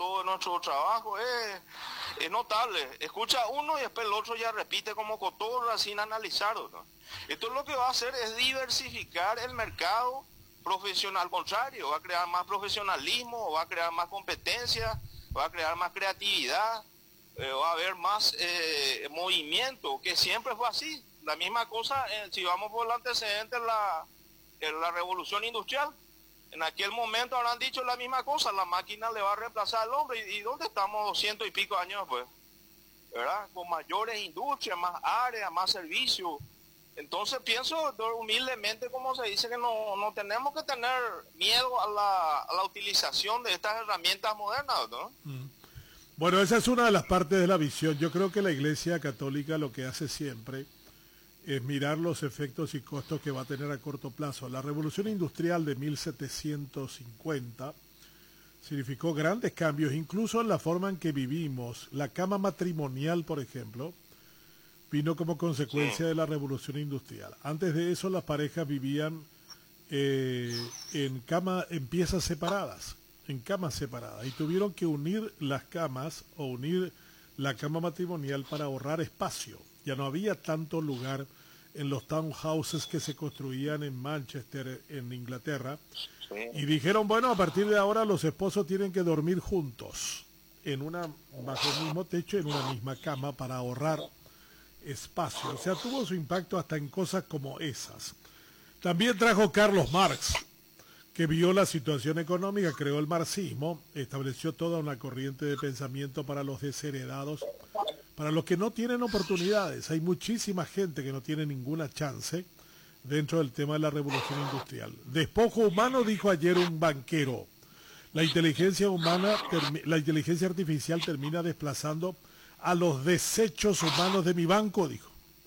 todo nuestro trabajo, es notable. Escucha uno y después el otro ya repite como cotorra sin analizarlo, ¿no? Esto lo que va a hacer es diversificar el mercado profesional. Al contrario, va a crear más profesionalismo, va a crear más competencia, va a crear más creatividad, va a haber más movimiento, que siempre fue así. La misma cosa, si vamos por el antecedente en la revolución industrial. En aquel momento habrán dicho la misma cosa, la máquina le va a reemplazar al hombre. ¿Y dónde estamos 200 y pico años después? ¿Verdad? Con mayores industrias, más áreas, más servicios. Entonces pienso humildemente, como se dice, que no tenemos que tener miedo a la utilización de estas herramientas modernas, ¿no? Bueno, esa es una de las partes de la visión. Yo creo que la Iglesia Católica lo que hace siempre es mirar los efectos y costos que va a tener a corto plazo. La revolución industrial de 1750 significó grandes cambios, incluso en la forma en que vivimos. La cama matrimonial, por ejemplo, vino como consecuencia de la revolución industrial. Antes de eso, las parejas vivían en piezas separadas, en camas separadas, y tuvieron que unir las camas o unir la cama matrimonial para ahorrar espacio. Ya no había tanto lugar en los townhouses que se construían en Manchester, en Inglaterra, y dijeron, bueno, a partir de ahora los esposos tienen que dormir juntos, bajo el mismo techo, en una misma cama, para ahorrar espacio. O sea, tuvo su impacto hasta en cosas como esas. También trajo Carlos Marx, que vio la situación económica, creó el marxismo, estableció toda una corriente de pensamiento para los desheredados, para los que no tienen oportunidades. Hay muchísima gente que no tiene ninguna chance dentro del tema de la revolución industrial. Despojo humano, dijo ayer un banquero. La inteligencia artificial termina desplazando a los desechos humanos de mi banco, dijo.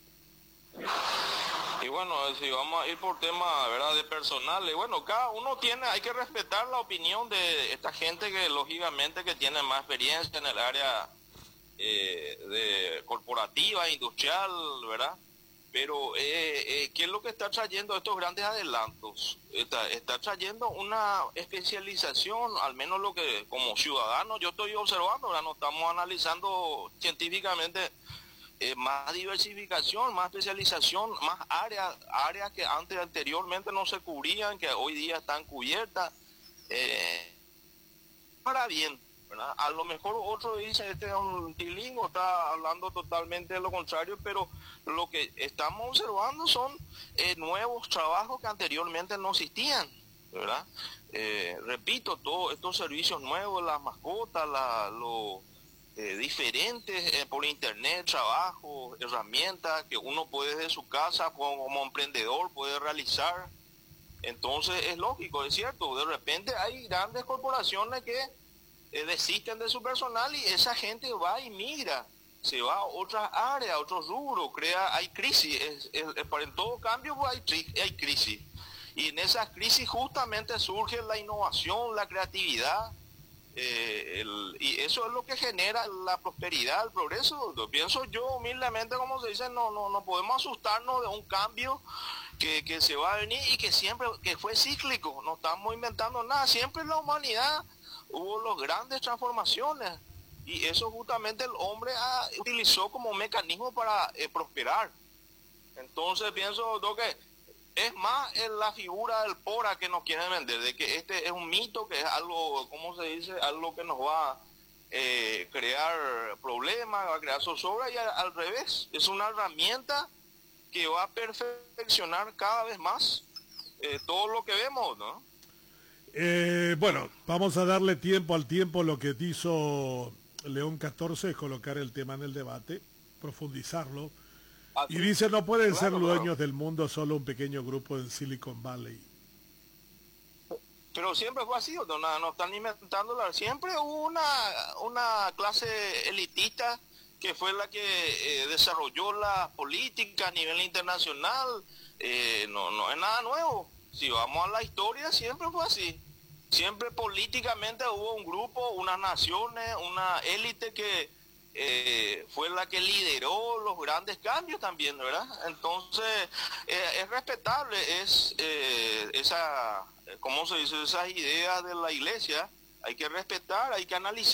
Y bueno, si vamos a ir por tema, ¿verdad?, de personal, bueno, cada uno hay que respetar la opinión de esta gente que lógicamente que tiene más experiencia en el área de corporativa, industrial, ¿verdad? Pero ¿qué es lo que está trayendo estos grandes adelantos? Está trayendo una especialización, al menos lo que como ciudadano yo estoy observando, ¿verdad? No estamos analizando científicamente. Más diversificación, más especialización, más áreas que anteriormente no se cubrían, que hoy día están cubiertas, para bien, ¿verdad? A lo mejor otro dice, este es un tilingo, está hablando totalmente de lo contrario, pero lo que estamos observando son nuevos trabajos que anteriormente no existían, ¿verdad? Repito, todos estos servicios nuevos, las mascotas, diferentes por internet, trabajo, herramientas que uno puede desde su casa como emprendedor puede realizar. Entonces es lógico, es cierto, de repente hay grandes corporaciones que desisten de su personal y esa gente va y migra, se va a otras áreas, a otros rubros, hay crisis, en todo cambio pues, hay crisis. Y en esas crisis justamente surge la innovación, la creatividad. Y eso es lo que genera la prosperidad, el progreso. Pienso yo humildemente, como se dice, no podemos asustarnos de un cambio que se va a venir y que fue cíclico. No estamos inventando nada, siempre en la humanidad hubo las grandes transformaciones y eso justamente el hombre utilizó como mecanismo para prosperar. Entonces pienso que es más en la figura del Pora que nos quieren vender, de que este es un mito, que es algo, ¿cómo se dice? Algo que nos va a crear problemas, va a crear zozobra, y al revés, es una herramienta que va a perfeccionar cada vez más todo lo que vemos, ¿no? Bueno, vamos a darle tiempo al tiempo. Lo que hizo León 14 es colocar el tema en el debate, profundizarlo. Y dice, no pueden ser dueños del mundo solo un pequeño grupo en Silicon Valley. Pero siempre fue así, no están inventando, siempre hubo una clase elitista que fue la que desarrolló la política a nivel internacional. No es nada nuevo. Si vamos a la historia, siempre fue así. Siempre políticamente hubo un grupo, unas naciones, una élite que fue la que lideró los grandes cambios también, ¿verdad? Entonces, es respetable, ¿cómo se dice? Esas ideas de la iglesia, hay que respetar, hay que analizar.